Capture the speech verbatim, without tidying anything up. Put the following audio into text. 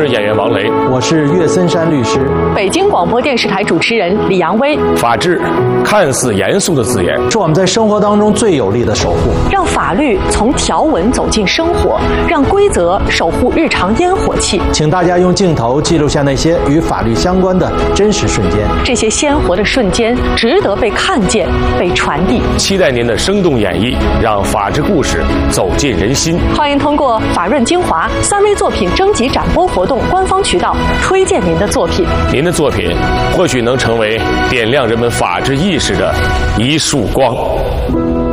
是演员王雷， 我是岳森山律师。 北京广播电视台主持人李阳威。 法治看似严肃的字眼， 是我们在生活当中最有力的守护。 让法律从条文走进生活，让规则守护日常烟火气。 请大家用镜头记录下那些与法律相关的真实瞬间。 这些鲜活的瞬间值得被看见、被传递。 期待您的生动演绎，让法治故事走进人心。 欢迎通过法润精华三微作品征集展播活动官方渠道推荐您的作品。 您的作品或许能成为点亮人们法治意识的一束光。